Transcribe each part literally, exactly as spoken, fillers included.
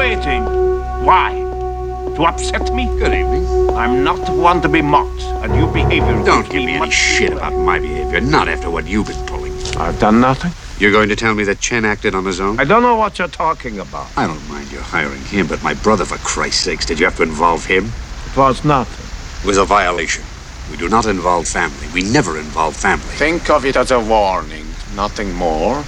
waiting. Why? To upset me? Good evening. I'm not one to be mocked, and your behavior... Don't give me any shit about my behavior, not after what you've been pulling. I've done nothing. You're going to tell me that Chen acted on his own? I don't know what you're talking about. I don't mind you hiring him, but my brother, for Christ's sakes, did you have to involve him? It was nothing. It was a violation. We do not involve family. We never involve family. Think of it as a warning, nothing more.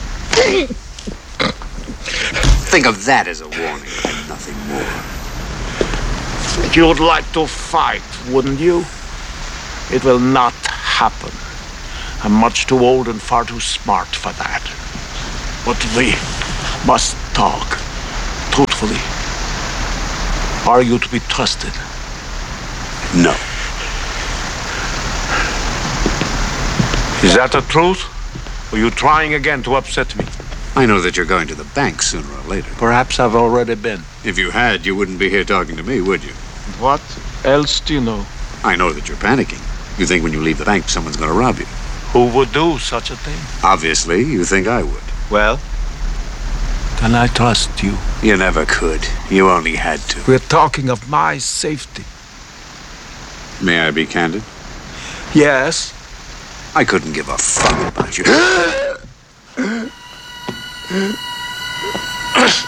Think of that as a warning and nothing more. You'd like to fight, wouldn't you? It will not happen. I'm much too old and far too smart for that. But we must talk truthfully. Are you to be trusted? No. Is that the truth? Or are you trying again to upset me? I know that you're going to the bank sooner or later. Perhaps I've already been. If you had, you wouldn't be here talking to me, would you? What else do you know? I know that you're panicking. You think when you leave the bank, someone's going to rob you. Who would do such a thing? Obviously, you think I would. Well, can I trust you? You never could. You only had to. We're talking of my safety. May I be candid? Yes. I couldn't give a fuck about you.